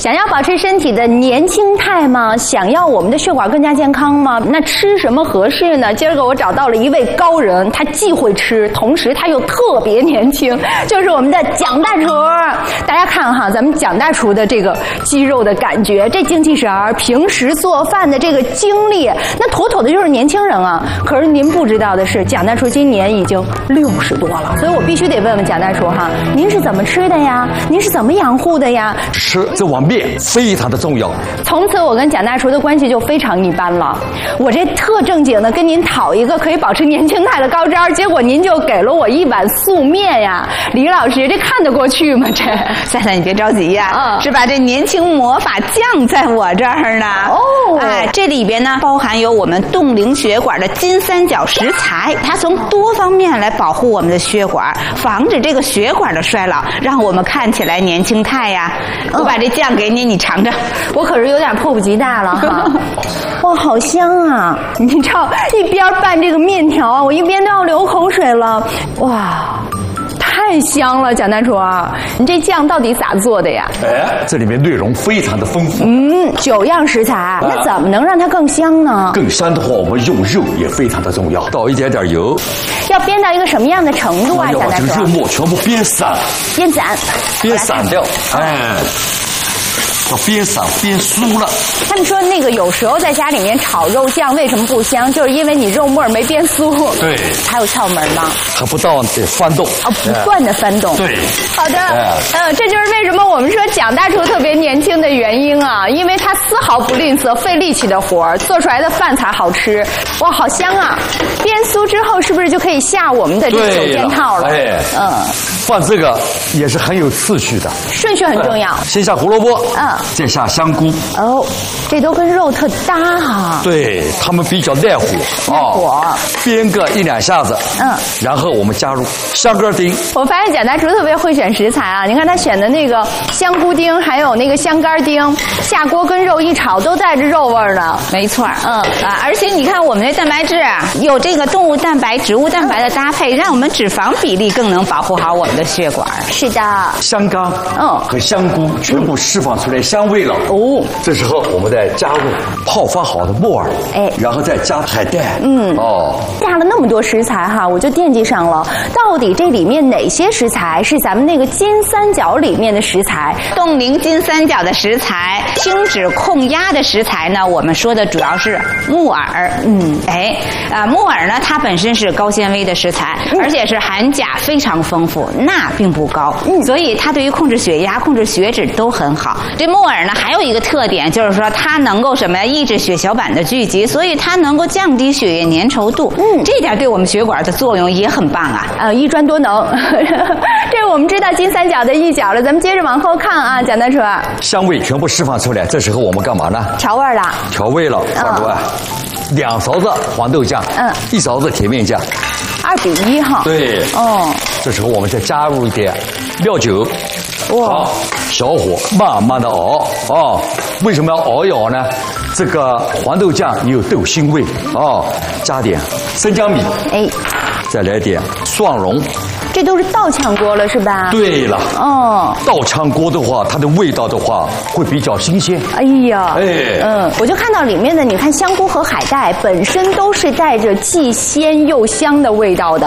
想要保持身体的年轻态吗？想要我们的血管更加健康吗？那吃什么合适呢？今儿个我找到了一位高人，他既会吃，同时他又特别年轻，就是我们的蒋大厨。大家看哈，咱们蒋大厨的这个肌肉的感觉，这精气神儿，平时做饭的这个精力，那妥妥的就是年轻人啊。可是您不知道的是，蒋大厨今年已经60多了，所以我必须得问问蒋大厨哈，您是怎么吃的呀？您是怎么养护的呀？ 吃这碗面非常的重要。 从此我跟蒋大厨的关系就非常一般了。我这特正经的跟您讨一个可以保持年轻态的高招，结果您就给了我一碗素面呀。李老师，这看得过去吗？这赛赛，你别着急呀，是吧？这年轻魔法酱在我这儿呢。哦，哎，这里边呢包含有我们冻龄血管的金三角食材，它从多方面来保护我们的血管，防止这个血管的衰老，让我们看起来年轻态呀。我把这酱给你，你尝尝。 我可是有点迫不及待了哈。哇，好香啊！你知道，一边拌这个面条啊，我一边都要流口水了。哇！太香了，蒋大厨啊！你这酱到底咋做的呀？ 哎，这里面内容非常的丰富。 9样食材，那怎么能让它更香呢？ 更香的话，我们用肉也非常的重要，倒一点点油。 要煸到一个什么样的程度啊？ 要把这个肉末全部煸散。 煸散。 煸散掉，哎。要煸散煸酥了。 他们说那个有时候在家里面炒肉酱为什么不香，就是因为你肉末没煸酥。 对， 还有窍门吗？ 它不到得翻动啊，不断的翻动。 对， 好的，这就是为什么我们说蒋大厨特别年轻的原因啊，因为他丝毫不吝啬费力气的活儿，做出来的饭才好吃。哇，好香啊！煸酥之后是不是就可以下我们的这个9件套了？ 哎，放这个也是很有次序的， 顺序很重要。 先下胡萝卜，再下香菇。 哦，这都跟肉特搭哈。 对，它们比较耐火。 耐火。 煸个1、2下子。然后我们加入香根丁。 我发现蒋大厨特别会选食材啊！你看他选的那个香菇丁，还有那个香干丁，下锅跟肉一炒，都带着肉味儿的。 没错，而且你看我们的蛋白质啊，有这个动物蛋白、植物蛋白的搭配，让我们脂肪比例更能保护好我们的血管。 是的， 香干和香菇全部释放出来香味了。哦，这时候我们再加入泡发好的木耳，然后再加海带。 加了那么多食材哈，我就惦记上了，到底这里面哪些食材是咱们那个金三角里面的食材？ 冻龄金三角的食材，轻脂控压的食材呢，我们说的主要是木耳。木耳呢，它本身是高纤维的食材，而且是含钾非常丰富，钠并不高，所以它对于控制血压、控制血脂都很好。这木耳呢，还有一个特点就是说，它能够什么呀？抑制血小板的聚集，所以它能够降低血液粘稠度。这点对我们血管的作用也很棒啊！ 一专多能。这我们知道金三角的一角了，咱们接着往后看啊，蒋大厨。 香味全部释放出来，这时候我们干嘛呢？ 调味了。 调味了，放入2勺子黄豆酱，1勺子甜面酱 ，2比1哈。 对。这时候我们再加入一点料酒。哇，小火慢慢的熬。为什么要熬一熬呢？这个黄豆酱也有豆腥味加点生姜米，再来点蒜蓉。 这都是倒炝锅了是吧？ 对了，倒炝锅的话，它的味道的话会比较新鲜。 哎呀，我就看到里面的，你看香菇和海带本身都是带着既鲜又香的味道的。